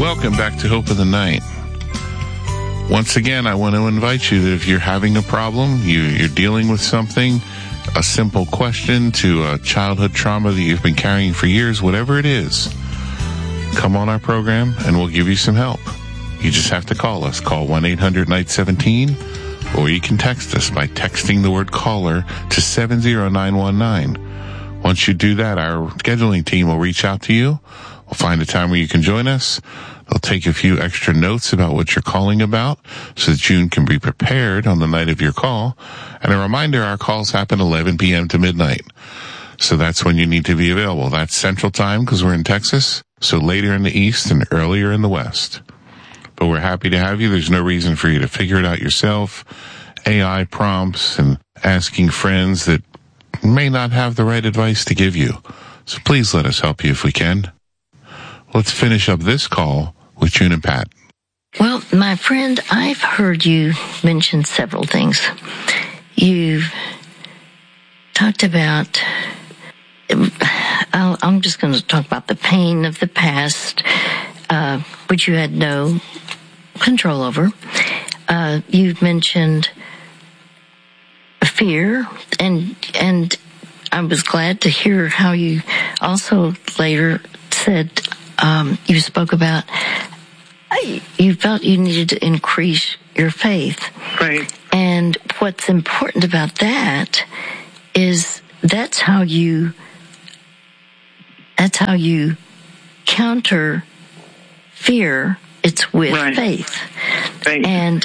Welcome back to Hope of the Night. Once again, I want to invite you that if you're having a problem, you're dealing with something, a simple question to a childhood trauma that you've been carrying for years, whatever it is, come on our program and we'll give you some help. You just have to call us. Call 1-800-NIGHT-17, or you can text us by texting the word caller to 70919. Once you do that, our scheduling team will reach out to you. We'll find a time where you can join us. They'll take a few extra notes about what you're calling about so that you can be prepared on the night of your call. And a reminder, our calls happen 11 p.m. to midnight. So that's when you need to be available. That's Central Time because we're in Texas. So later in the East and earlier in the West. But we're happy to have you. There's no reason for you to figure it out yourself. AI prompts and asking friends that may not have the right advice to give you. So please let us help you if we can. Let's finish up this call with June and Pat. Well, my friend, I've heard you mention several things. You've talked about, I'm just going to talk about the pain of the past, which you had no control over. You've mentioned fear, and I was glad to hear how you also later said, you spoke about you felt you needed to increase your faith. Right. And what's important about that is that's how you counter fear. It's with faith. Right. And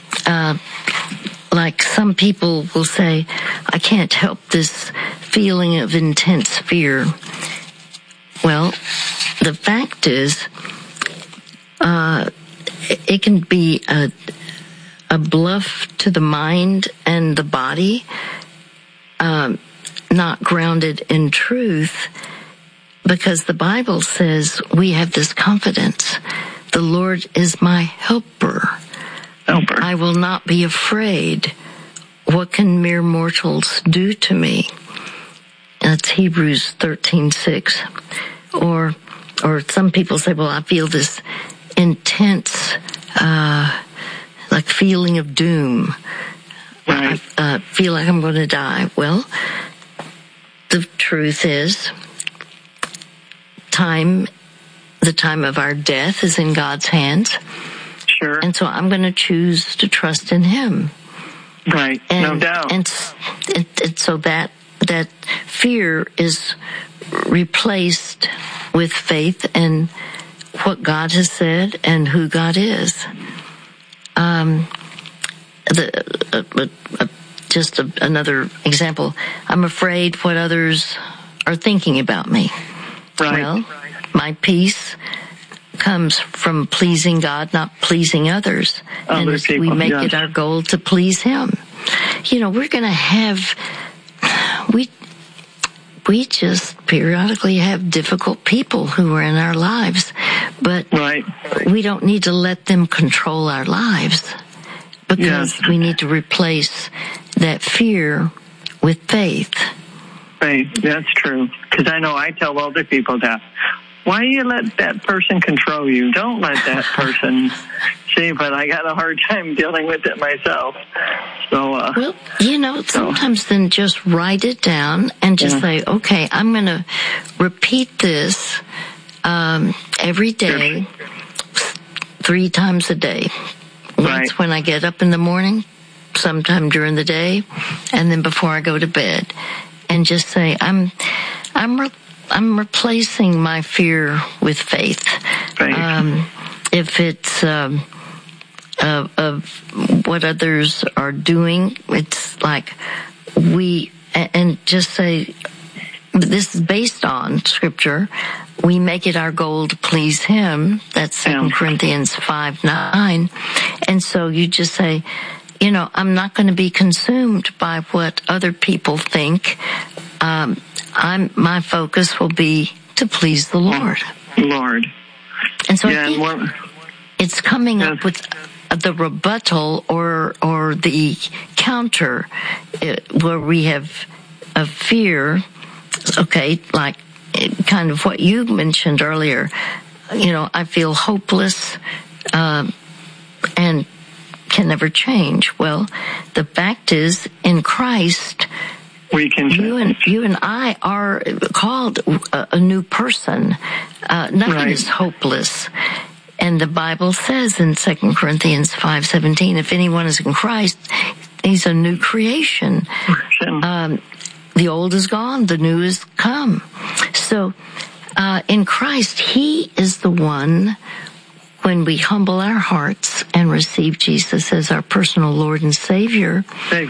like some people will say, I can't help this feeling of intense fear. Well, the fact is, it can be a bluff to the mind and the body, not grounded in truth, because the Bible says we have this confidence. The Lord is my helper. I will not be afraid. What can mere mortals do to me? That's Hebrews 13:6. Or some people say, well, I feel this intense, like feeling of doom. Right. I feel like I'm going to die. Well, the truth is, the time of our death is in God's hands. Sure. And so I'm going to choose to trust in Him. Right. No doubt. And so that fear is replaced with faith in what God has said and who God is. Just another example. I'm afraid what others are thinking about me. Right. Well, my peace comes from pleasing God, not pleasing others. And as we make it our goal to please Him. You know, we're going to have, we just periodically have difficult people who are in our lives, but we don't need to let them control our lives, because we need to replace that fear with faith. Right, that's true. Because I know I tell other people that. Why do you let that person control you? Don't let that person see, but I got a hard time dealing with it myself. So, well, you know, sometimes then just write it down and just say, okay, I'm going to repeat this every day, 3 times a day. Once when I get up in the morning, sometime during the day, and then before I go to bed. And just say, I'm replacing my fear with faith. If it's of what others are doing, it's like and just say, this is based on Scripture. We make it our goal to please Him. That's 2 Corinthians 5:9. And so you just say, you know, I'm not going to be consumed by what other people think. My focus will be to please the Lord. And so I think it's coming up with the rebuttal or the counter, where we have a fear. Okay, like kind of what you mentioned earlier. I feel hopeless, and can never change. Well, the fact is, in Christ, we can change. You and I are called a new person. Nothing is hopeless. And the Bible says in 2 Corinthians 5:17, if anyone is in Christ, he's a new creation. The old is gone, the new is come. So, in Christ, He is the one, when we humble our hearts and receive Jesus as our personal Lord and Savior,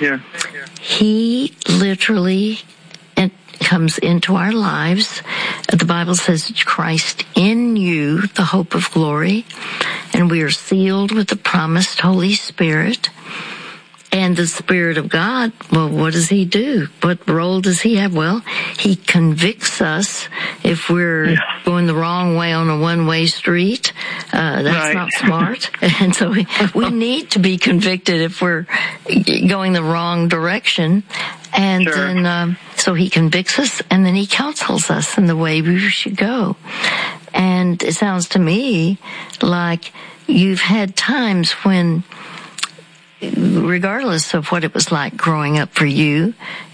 He literally comes into our lives. The Bible says, Christ in you, the hope of glory, and we are sealed with the promised Holy Spirit. And the Spirit of God, well, what does He do? What role does He have? Well, He convicts if we're going the wrong way on a one-way street. That's not smart. And so we need to be convicted if we're going the wrong direction. And then, so He convicts us, and then He counsels us in the way we should go. And it sounds to me like you've had times when, regardless of what it was like growing up for you,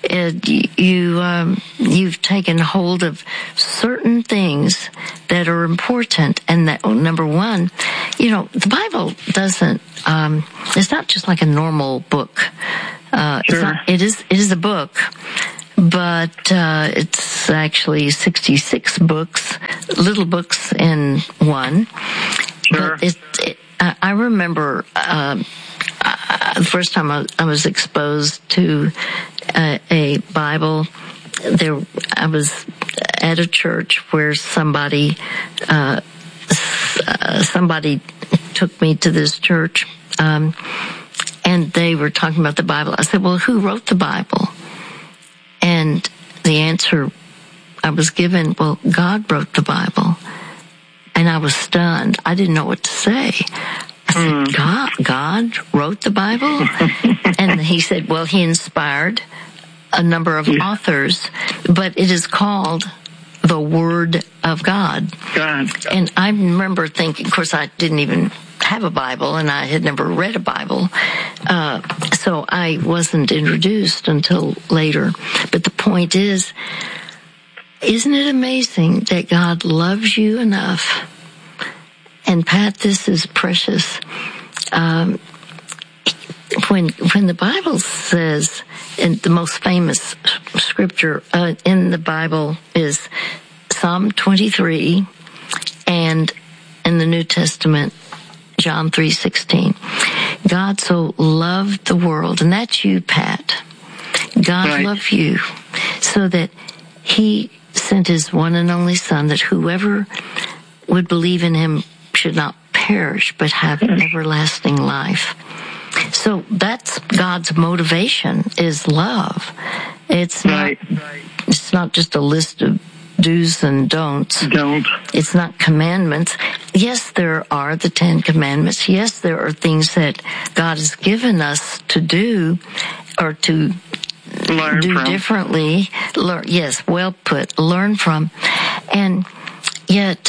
you've taken hold of certain things that are important. And that, number one, the Bible doesn't, it's not just like a normal book. It is a book, but it's actually 66 books, little books in one. But I remember the first time I was exposed to a Bible. I was at a church where somebody took me to this church, and they were talking about the Bible. I said, well, who wrote the Bible? And the answer I was given, well, God wrote the Bible. And I was stunned. I didn't know what to say. I said, God wrote the Bible? And he said, well, He inspired a number of authors, but it is called the Word of God. And I remember thinking, of course, I didn't even have a Bible, and I had never read a Bible, so I wasn't introduced until later. But the point is, isn't it amazing that God loves you enough? And Pat, this is precious. When the Bible says, and the most famous scripture in the Bible is Psalm 23, and in the New Testament, John 3:16. God so loved the world, and that's you, Pat. God loved you so that He sent His one and only Son, that whoever would believe in Him should not perish but have everlasting life. So that's God's motivation, is love. It's not just a list of do's and don'ts. It's not commandments. Yes, there are the 10 commandments. Yes, there are things that God has given us to do or to do differently. Yes, well put. Learn from. And yet,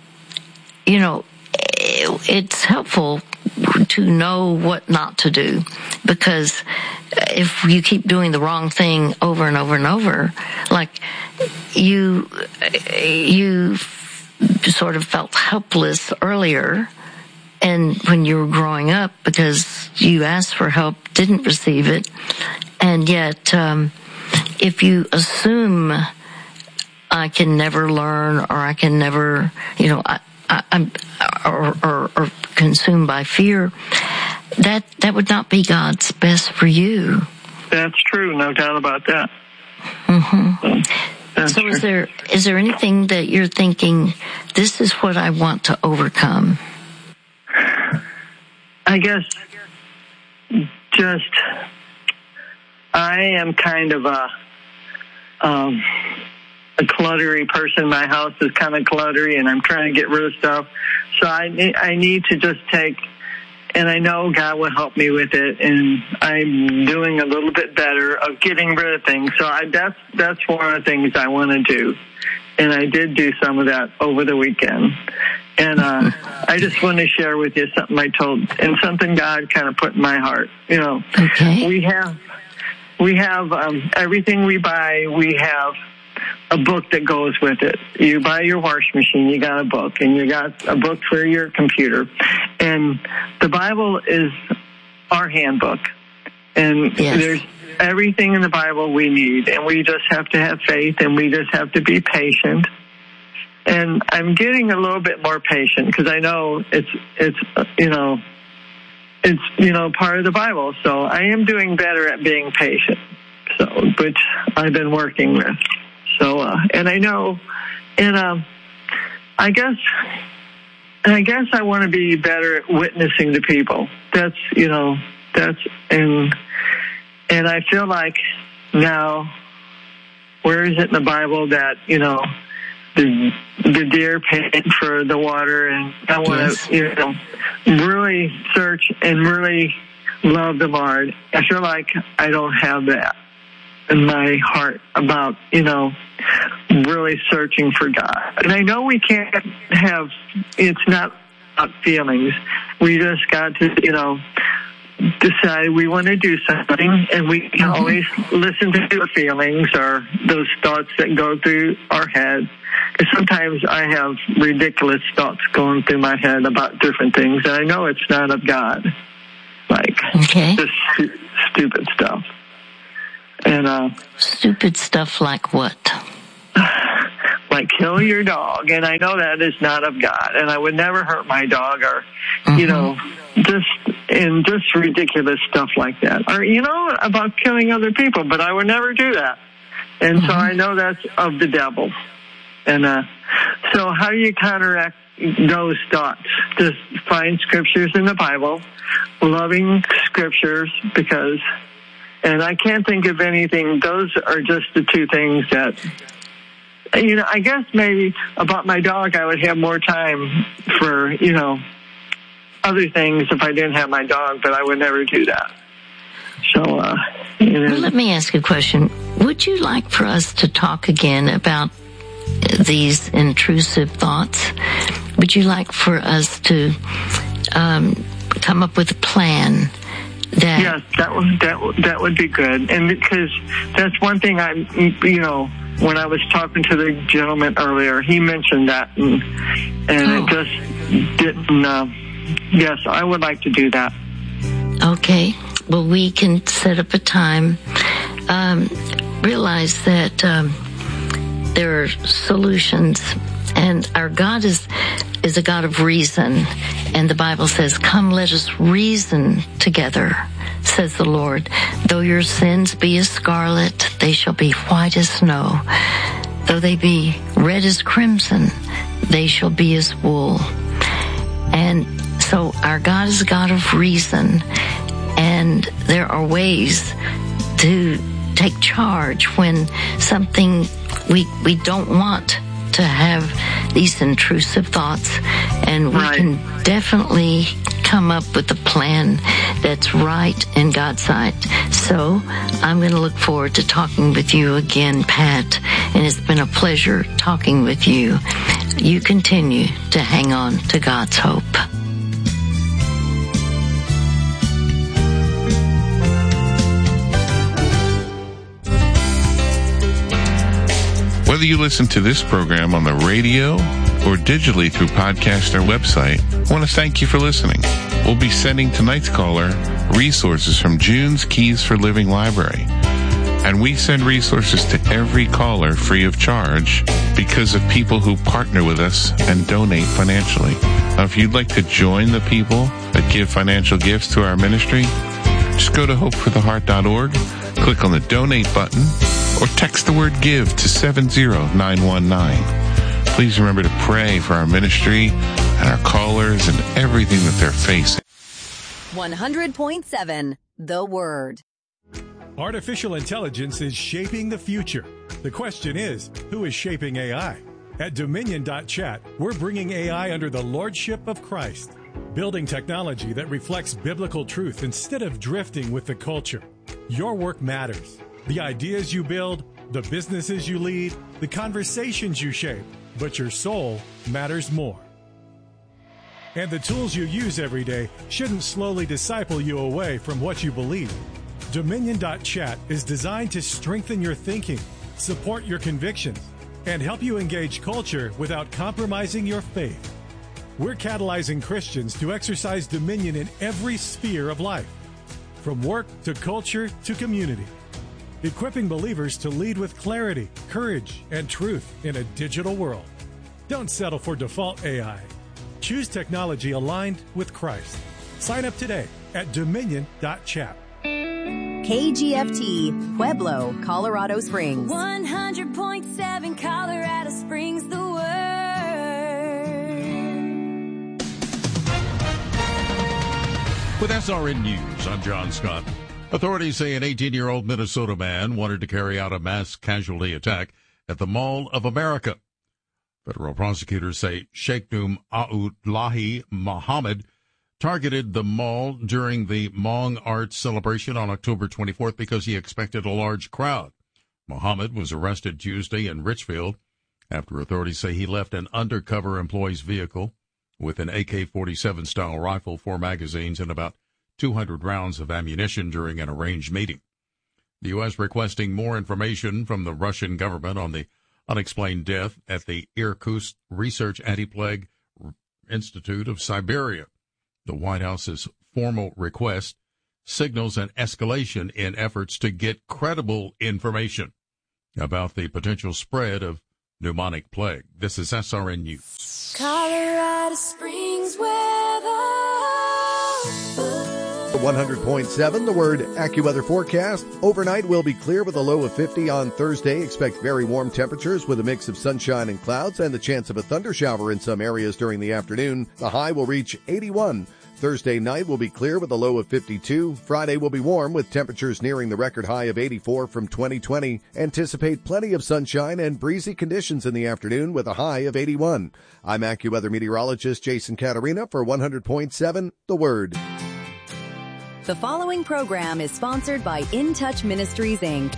it's helpful to know what not to do, because if you keep doing the wrong thing over and over and over, like you sort of felt helpless earlier, and when you were growing up, because you asked for help, didn't receive it, and yet if you assume I can never learn, or I can never, I'm or consumed by fear, that would not be God's best for you. That's true, no doubt about that. So true. Is there anything that you're thinking, this is what I want to overcome? I guess just I am kind of a cluttery person. My house is kind of cluttery, and I'm trying to get rid of stuff. So I need to just take, and I know God will help me with it, and I'm doing a little bit better of getting rid of things. So that's one of the things I want to do, and I did do some of that over the weekend. And I just want to share with you something I told, and something God kind of put in my heart. You know, okay. we have everything we buy. We have a book that goes with it. You buy your washing machine, you got a book, and you got a book for your computer. And the Bible is our handbook. And yes. There's everything in the Bible we need, and we just have to have faith, and we just have to be patient. And I'm getting a little bit more patient because I know it's part of the Bible. So I am doing better at being patient. So, which I've been working with. So, and I know, and I guess I want to be better at witnessing to people. And I feel like now, where is it in the Bible that, the deer paid for the water, and I want to, really search and really love the Lord. I feel like I don't have that in my heart about, really searching for God. And I know we can't have, it's not about feelings. We just got to, decide we want to do something, and we can always listen to the feelings or those thoughts that go through our head. Because sometimes I have ridiculous thoughts going through my head about different things, and I know it's not of God. Like, just stupid stuff. And stupid stuff like what? Like kill your dog, and I know that is not of God, and I would never hurt my dog, or just ridiculous stuff like that, or about killing other people, but I would never do that, and so I know that's of the devil. And so how do you counteract those thoughts? Just find scriptures in the Bible, loving scriptures, because, and I can't think of anything. Those are just the two things that, I guess maybe about my dog, I would have more time for, other things if I didn't have my dog, but I would never do that. So, well, let me ask you a question. Would you like for us to talk again about these intrusive thoughts? Would you like for us to come up with a plan? Yes, that would be good. And because that's one thing when I was talking to the gentleman earlier, he mentioned that, and it just didn't. Yes, I would like to do that. Okay. Well, we can set up a time. Realize that there are solutions, and our God is a God of reason. And the Bible says, "Come, let us reason together," says the Lord. "Though your sins be as scarlet, they shall be white as snow. Though they be red as crimson, they shall be as wool." And so our God is a God of reason, and there are ways to take charge when something we don't want to have these intrusive thoughts, and we can definitely come up with a plan that's right in God's sight. So I'm going to look forward to talking with you again, Pat, and it's been a pleasure talking with you. You continue to hang on to God's hope. Whether you listen to this program on the radio or digitally through podcast or website, I want to thank you for listening. We'll be sending tonight's caller resources from June's Keys for Living Library. And we send resources to every caller free of charge because of people who partner with us and donate financially. Now, if you'd like to join the people that give financial gifts to our ministry, just go to hopefortheheart.org, click on the donate button, or text the word GIVE to 70919. Please remember to pray for our ministry and our callers and everything that they're facing. 100.7 The Word. Artificial intelligence is shaping the future. The question is, who is shaping AI? At Dominion.chat, we're bringing AI under the lordship of Christ, building technology that reflects biblical truth instead of drifting with the culture. Your work matters. The ideas you build, the businesses you lead, the conversations you shape, but your soul matters more. And the tools you use every day shouldn't slowly disciple you away from what you believe. Dominion.chat is designed to strengthen your thinking, support your convictions, and help you engage culture without compromising your faith. We're catalyzing Christians to exercise dominion in every sphere of life, from work to culture to community, equipping believers to lead with clarity, courage, and truth in a digital world. Don't settle for default AI. Choose technology aligned with Christ. Sign up today at Dominion.chat. KGFT, Pueblo, Colorado Springs. 100.7 Colorado Springs, the word. With SRN News, I'm John Scott. Authorities say an 18-year-old Minnesota man wanted to carry out a mass casualty attack at the Mall of America. Federal prosecutors say Sheikh Noom Aoudlahi Mohammed targeted the mall during the Hmong Arts celebration on October 24th because he expected a large crowd. Mohammed was arrested Tuesday in Richfield after authorities say he left an undercover employee's vehicle with an AK-47 style rifle, 4 magazines, and about 200 rounds of ammunition during an arranged meeting. The U.S. requesting more information from the Russian government on the unexplained death at the Irkutsk Research Anti-Plague Institute of Siberia. The White House's formal request signals an escalation in efforts to get credible information about the potential spread of pneumonic plague. This is SRN News. Colorado Springs weather. 100.7, the Word AccuWeather forecast. Overnight will be clear with a low of 50 on Thursday. Expect very warm temperatures with a mix of sunshine and clouds and the chance of a thundershower in some areas during the afternoon. The high will reach 81. Thursday night will be clear with a low of 52. Friday will be warm with temperatures nearing the record high of 84 from 2020. Anticipate plenty of sunshine and breezy conditions in the afternoon with a high of 81. I'm AccuWeather meteorologist Jason Catarina for 100.7, The Word. The following program is sponsored by In Touch Ministries, Inc.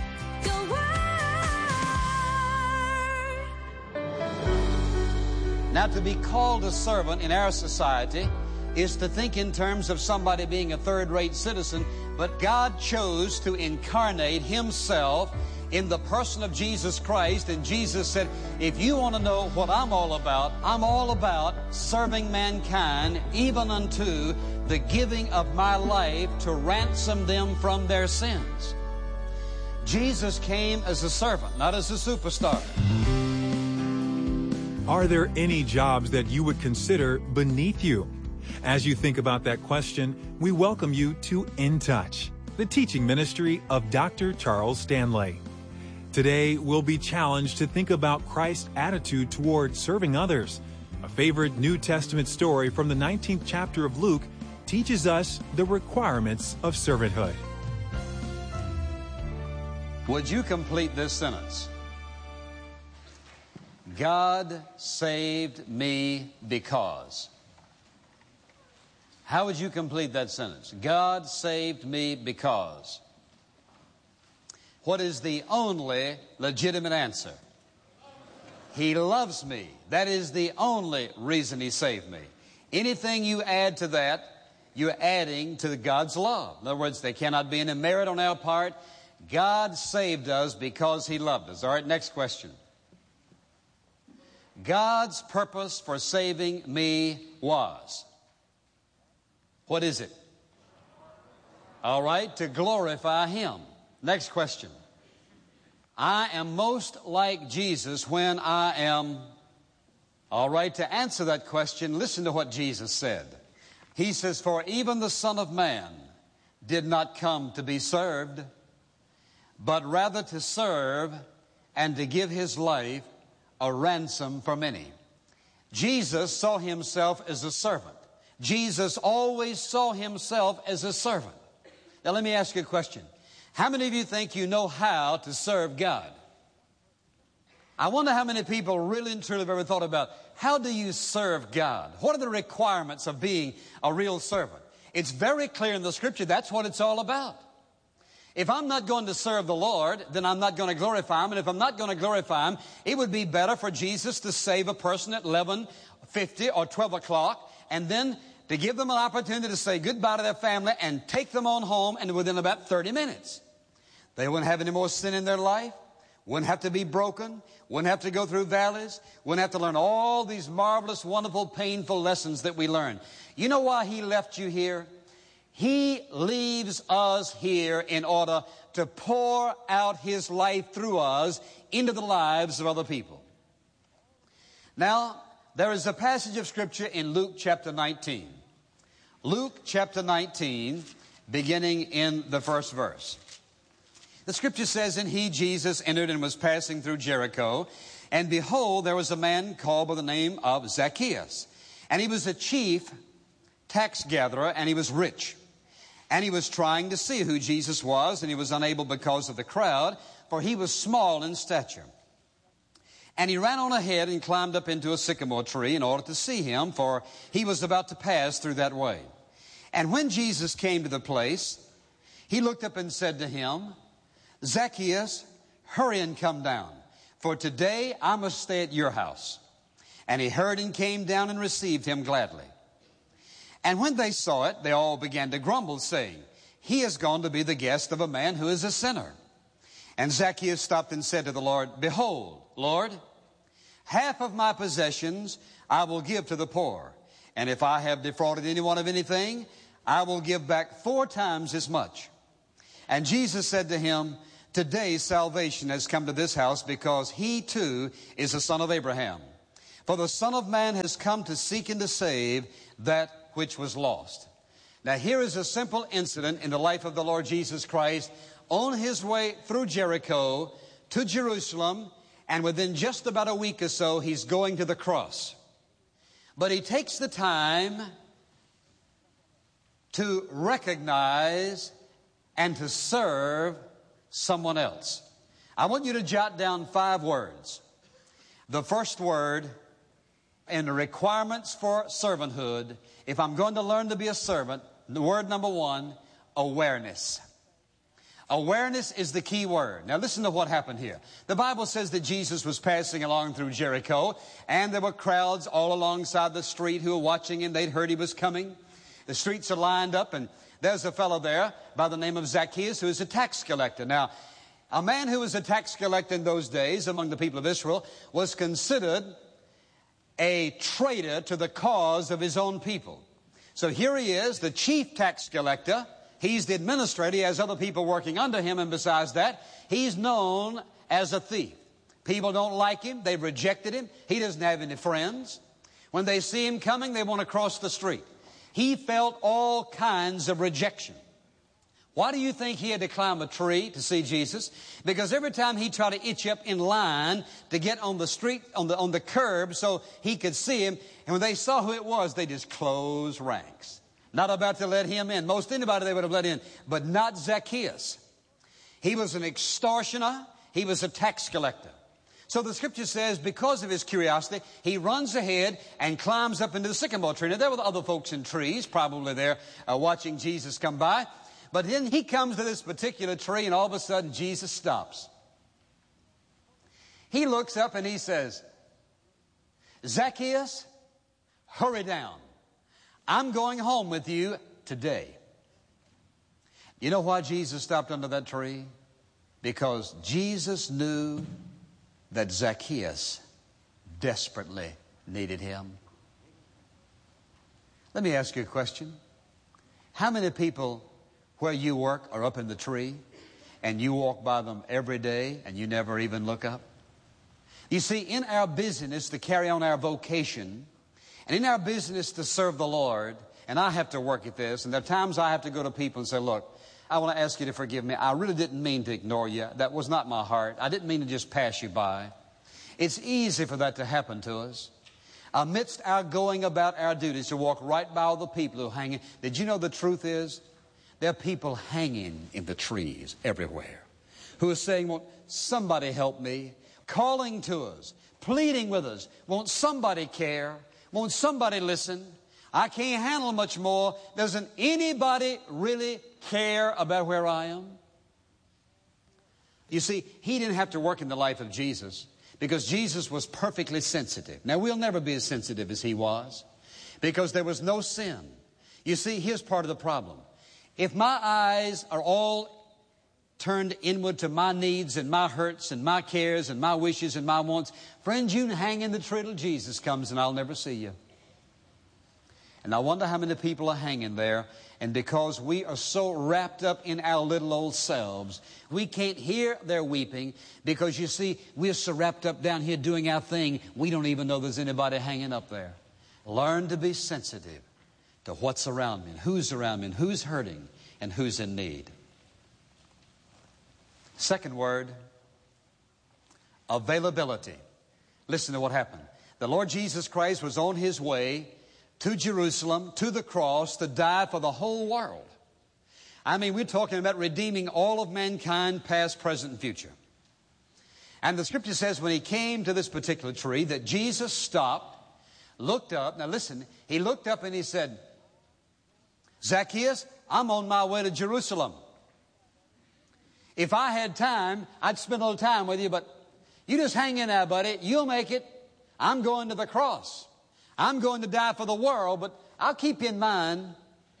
Now, to be called a servant in our society is to think in terms of somebody being a third-rate citizen, but God chose to incarnate Himself in the person of Jesus Christ, and Jesus said, if you want to know what I'm all about serving mankind, even unto the giving of my life to ransom them from their sins. Jesus came as a servant, not as a superstar. Are there any jobs that you would consider beneath you? As you think about that question, we welcome you to In Touch, the teaching ministry of Dr. Charles Stanley. Today, we'll be challenged to think about Christ's attitude toward serving others. A favorite New Testament story from the 19th chapter of Luke teaches us the requirements of servanthood. Would you complete this sentence? God saved me because. How would you complete that sentence? God saved me because. What is the only legitimate answer? He loves me. That is the only reason He saved me. Anything you add to that, you're adding to God's love. In other words, there cannot be any merit on our part. God saved us because He loved us. All right, next question. God's purpose for saving me was. What is it? All right, to glorify Him. Next question. I am most like Jesus when I am. All right, to answer that question, listen to what Jesus said. He says, for even the Son of Man did not come to be served, but rather to serve and to give His life a ransom for many. Jesus saw Himself as a servant. Jesus always saw Himself as a servant. Now let me ask you a question. How many of you think you know how to serve God? I wonder how many people really and truly have ever thought about, how do you serve God? What are the requirements of being a real servant? It's very clear in the Scripture that's what it's all about. If I'm not going to serve the Lord, then I'm not going to glorify Him. And if I'm not going to glorify Him, it would be better for Jesus to save a person at 11:50 or 12 o'clock and then to give them an opportunity to say goodbye to their family and take them on home, and within about 30 minutes. They wouldn't have any more sin in their life, wouldn't have to be broken, wouldn't have to go through valleys, wouldn't have to learn all these marvelous, wonderful, painful lessons that we learn. You know why He left you here? He leaves us here in order to pour out His life through us into the lives of other people. Now, there is a passage of Scripture in Luke chapter 19. Luke chapter 19, beginning in the first verse. The Scripture says, "And he, Jesus, entered and was passing through Jericho. And behold, there was a man called by the name of Zacchaeus. And he was a chief tax gatherer, and he was rich. And he was trying to see who Jesus was, and he was unable because of the crowd, for he was small in stature. And he ran on ahead and climbed up into a sycamore tree in order to see him, for he was about to pass through that way. And when Jesus came to the place, he looked up and said to him, 'Zacchaeus, hurry and come down, for today I must stay at your house.' And he hurried and came down and received him gladly. And when they saw it, they all began to grumble, saying, 'He has gone to be the guest of a man who is a sinner.' And Zacchaeus stopped and said to the Lord, 'Behold, Lord, half of my possessions I will give to the poor. And if I have defrauded anyone of anything, I will give back 4 times as much.' And Jesus said to him, 'Today salvation has come to this house, because he too is a son of Abraham. For the Son of Man has come to seek and to save that which was lost.'" Now here is a simple incident in the life of the Lord Jesus Christ on his way through Jericho to Jerusalem, and within just about a week or so, he's going to the cross. But he takes the time to recognize and to serve someone else. I want you to jot down 5 words. The first word in the requirements for servanthood, if I'm going to learn to be a servant, the word number 1, awareness. Awareness is the key word. Now listen to what happened here. The Bible says that Jesus was passing along through Jericho, and there were crowds all alongside the street who were watching him. They'd heard he was coming. The streets are lined up, and there's a fellow there by the name of Zacchaeus who is a tax collector. Now, a man who was a tax collector in those days among the people of Israel was considered a traitor to the cause of his own people. So here he is, the chief tax collector. He's the administrator. He has other people working under him, and besides that, he's known as a thief. People don't like him. They've rejected him. He doesn't have any friends. When they see him coming, they want to cross the street. He felt all kinds of rejection. Why do you think he had to climb a tree to see Jesus? Because every time he tried to itch up in line to get on the street, on the curb so he could see him, and when they saw who it was, they just closed ranks. Not about to let him in. Most anybody they would have let in, but not Zacchaeus. He was an extortioner. He was a tax collector. So the Scripture says, because of his curiosity, he runs ahead and climbs up into the sycamore tree. Now, there were other folks in trees, probably there watching Jesus come by. But then he comes to this particular tree, and all of a sudden, Jesus stops. He looks up and he says, "Zacchaeus, hurry down. I'm going home with you today." You know why Jesus stopped under that tree? Because Jesus knew that Zacchaeus desperately needed him. Let me ask you a question. How many people where you work are up in the tree and you walk by them every day and you never even look up? You see, in our business to carry on our vocation, and in our business to serve the Lord, and I have to work at this, and there are times I have to go to people and say, "Look, I want to ask you to forgive me. I really didn't mean to ignore you. That was not my heart. I didn't mean to just pass you by." It's easy for that to happen to us. Amidst our going about our duties, to walk right by all the people who are hanging. Did you know the truth is, there are people hanging in the trees everywhere who are saying, "Won't somebody help me?" Calling to us, pleading with us. "Won't somebody care? Won't somebody listen? I can't handle much more. Doesn't anybody really care about where I am?" You see, he didn't have to work in the life of Jesus because Jesus was perfectly sensitive. Now, we'll never be as sensitive as he was. because there was no sin. You see, here's part of the problem. If my eyes are all turned inward to my needs and my hurts and my cares and my wishes and my wants, friends, you can hang in the tree till Jesus comes and I'll never see you. And I wonder how many people are hanging there, and because we are so wrapped up in our little old selves, we can't hear their weeping, because you see, we're so wrapped up down here doing our thing, we don't even know there's anybody hanging up there. Learn to be sensitive to what's around me, and who's around me, and who's hurting, and who's in need. Second word, availability. Listen to what happened. The Lord Jesus Christ was on His way to Jerusalem, to the cross, to die for the whole world. I mean, we're talking about redeeming all of mankind, past, present, and future. And the Scripture says when He came to this particular tree that Jesus stopped, looked up. Now listen, He looked up and He said, Zacchaeus, I'm on my way to Jerusalem. If I had time, I'd spend a little time with you, but you just hang in there, buddy. You'll make it. I'm going to the cross. I'm going to die for the world, but I'll keep you in mind.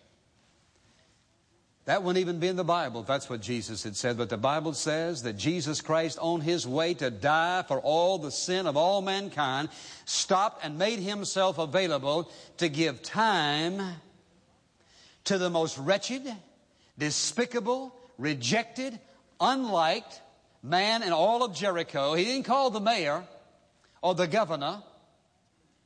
That wouldn't even be in the Bible if that's what Jesus had said. But the Bible says that Jesus Christ, on His way to die for all the sin of all mankind, stopped and made Himself available to give time to the most wretched, despicable, rejected, unliked man in all of Jericho. He didn't call the mayor or the governor